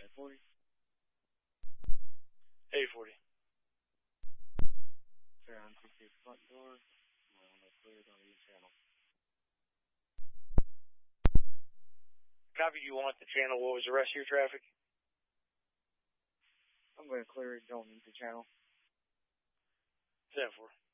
40. 840. Sir, on 2 front door. Clear on the channel. Copy, you want the channel. What was the rest of your traffic? I'm going to clear it, don't need the channel. 10-4.